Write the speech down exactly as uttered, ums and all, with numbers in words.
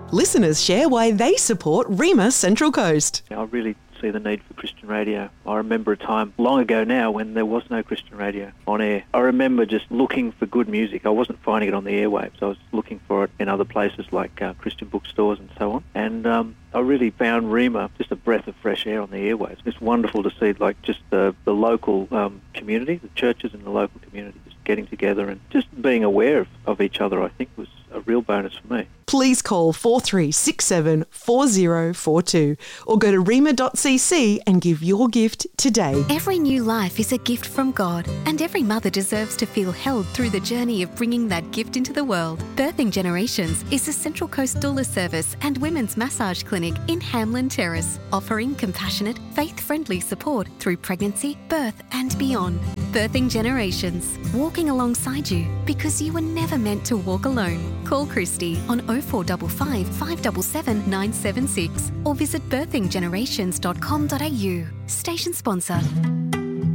Listeners share why they support Rhema Central Coast. I really see the need for Christian radio. I remember a time long ago now when there was no Christian radio on air. I remember just looking for good music. I wasn't finding it on the airwaves. I was looking for it in other places like uh, Christian bookstores and so on. And um, I really found Rhema just a breath of fresh air on the airwaves. It's wonderful to see like just the, the local um, community, the churches in the local community just getting together and just being aware of, of each other, I think was a real bonus for me. Please call four three six seven four zero four two or go to rhema dot c c and give your gift today. Every new life is a gift from God, and every mother deserves to feel held through the journey of bringing that gift into the world. Birthing Generations is a Central Coast doula service and women's massage clinic in Hamlin Terrace, offering compassionate, faith-friendly support through pregnancy, birth and beyond. Birthing Generations, walking alongside you because you were never meant to walk alone. Call Christy on oh four five five, five seven seven, nine seven six or visit birthing generations dot com dot a u. Station sponsor.